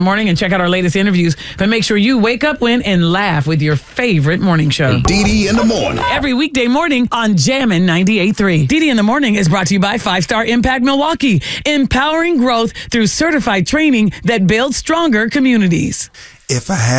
morning and check out our latest interviews. But make sure you wake up, win, and laugh with your favorite morning show. DD in the morning. Every weekday morning on Jammin' 98.3. DD in the morning is brought to you by 5-Star Impact Milwaukee, empowering growth through certified training that builds stronger communities. If I had